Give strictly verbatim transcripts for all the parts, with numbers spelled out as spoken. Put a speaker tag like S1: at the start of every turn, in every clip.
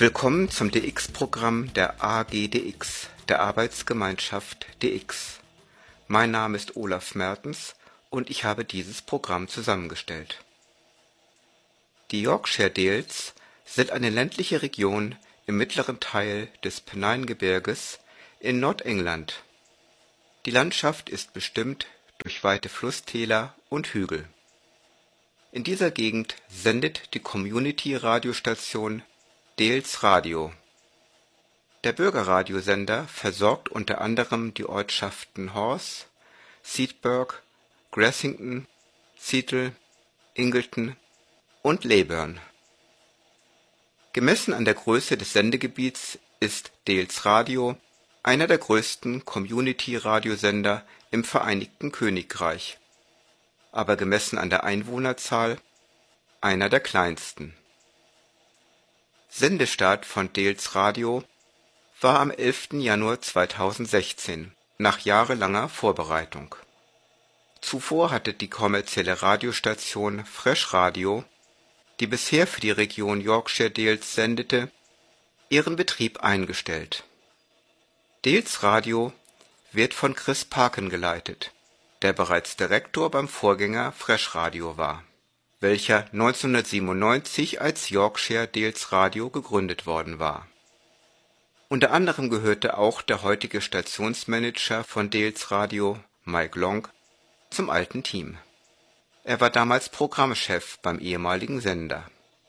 S1: Willkommen zum D X-Programm der A G D X, der Arbeitsgemeinschaft D X. Mein Name ist Olaf Mertens und ich habe dieses Programm zusammengestellt. Die Yorkshire Dales sind eine ländliche Region im mittleren Teil des Pennine-Gebirges in Nordengland. Die Landschaft ist bestimmt durch weite Flusstäler und Hügel. In dieser Gegend sendet die Community-Radiostation Dales Radio. Der Bürgerradiosender versorgt unter anderem die Ortschaften Horse, Seaburg, Grassington, Seattle, Ingleton und Leyburn. Gemessen an der Größe des Sendegebiets ist Dales Radio einer der größten Community-Radiosender im Vereinigten Königreich, aber gemessen an der Einwohnerzahl einer der kleinsten. Sendestart von Dales Radio war am elften Januar zweitausendsechzehn, nach jahrelanger Vorbereitung. Zuvor hatte die kommerzielle Radiostation Fresh Radio, die bisher für die Region Yorkshire Dales sendete, ihren Betrieb eingestellt. Dales Radio wird von Chris Parkin geleitet, der bereits Direktor beim Vorgänger Fresh Radio war, welcher neunzehnhundertsiebenundneunzig als Yorkshire Dales Radio gegründet worden war. Unter anderem gehörte auch der heutige Stationsmanager von Dales Radio, Mike Long, zum alten Team. Er war damals Programmchef beim ehemaligen Sender.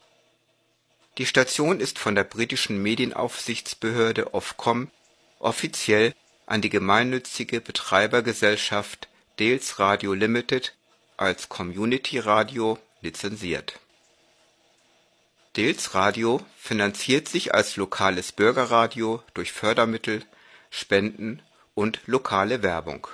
S1: Die Station ist von der britischen Medienaufsichtsbehörde Ofcom offiziell an die gemeinnützige Betreibergesellschaft Dales Radio Limited als Community Radio lizenziert. Dales Radio finanziert sich als lokales Bürgerradio durch Fördermittel, Spenden und lokale Werbung.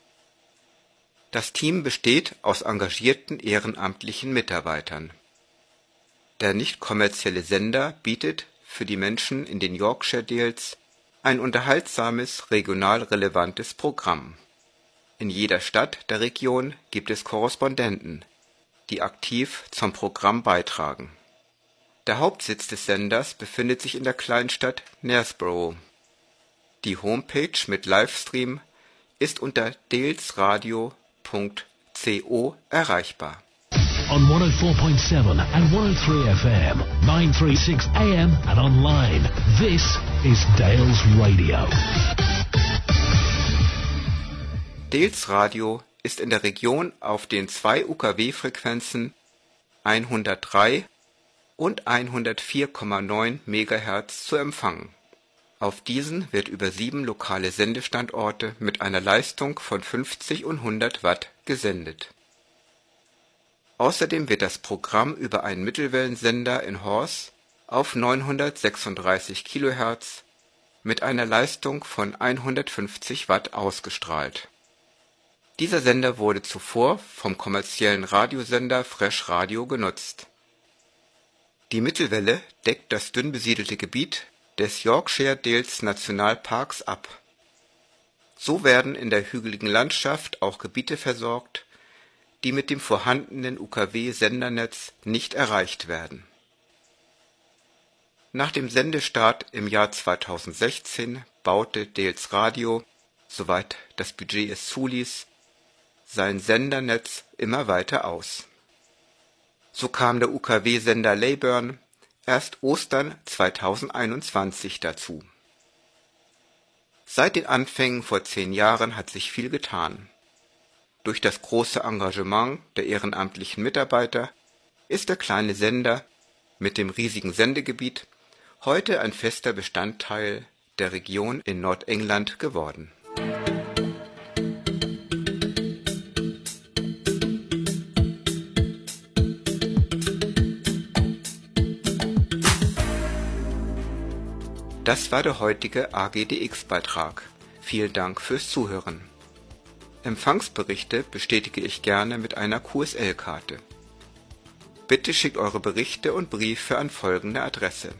S1: Das Team besteht aus engagierten ehrenamtlichen Mitarbeitern. Der nicht kommerzielle Sender bietet für die Menschen in den Yorkshire Dales ein unterhaltsames, regional relevantes Programm. In jeder Stadt der Region gibt es Korrespondenten, die aktiv zum Programm beitragen. Der Hauptsitz des Senders befindet sich in der Kleinstadt Knaresborough. Die Homepage mit Livestream ist unter dalesradio punkt co erreichbar.
S2: On one oh four point seven and one oh three F M, nine thirty-six A M and online. This is Dales Radio.
S1: Dales Radio ist in der Region auf den zwei U K W-Frequenzen hundertdrei und hundertvier Komma neun Megahertz zu empfangen. Auf diesen wird über sieben lokale Sendestandorte mit einer Leistung von fünfzig und hundert Watt gesendet. Außerdem wird das Programm über einen Mittelwellensender in Horse auf neunhundertsechsunddreißig Kilohertz mit einer Leistung von hundertfünfzig Watt ausgestrahlt. Dieser Sender wurde zuvor vom kommerziellen Radiosender Fresh Radio genutzt. Die Mittelwelle deckt das dünn besiedelte Gebiet des Yorkshire Dales Nationalparks ab. So werden in der hügeligen Landschaft auch Gebiete versorgt, die mit dem vorhandenen U K W-Sendernetz nicht erreicht werden. Nach dem Sendestart im Jahr zweitausendsechzehn baute Dales Radio, soweit das Budget es zuließ, sein Sendernetz immer weiter aus. So kam der U K W-Sender Leyburn erst Ostern zweitausendeinundzwanzig dazu. Seit den Anfängen vor zehn Jahren hat sich viel getan. Durch das große Engagement der ehrenamtlichen Mitarbeiter ist der kleine Sender mit dem riesigen Sendegebiet heute ein fester Bestandteil der Region in Nordengland geworden. Das war der heutige A G D X-Beitrag. Vielen Dank fürs Zuhören. Empfangsberichte bestätige ich gerne mit einer Q S L-Karte. Bitte schickt eure Berichte und Briefe an folgende Adresse: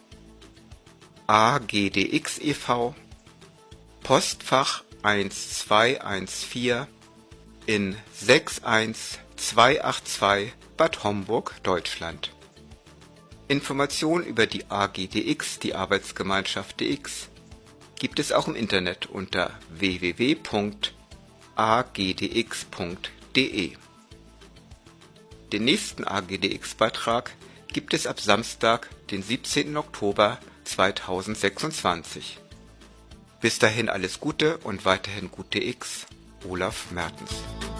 S1: A G D X e V, Postfach eins zwei eins vier in sechs eins zwei acht zwei Bad Homburg, Deutschland. Informationen über die A G D X, die Arbeitsgemeinschaft D X, gibt es auch im Internet unter w w w punkt a g d x punkt d e. Den nächsten A G D X-Beitrag gibt es ab Samstag, den siebzehnten Oktober zweitausendsechsundzwanzig. Bis dahin alles Gute und weiterhin gute X, Olaf Mertens.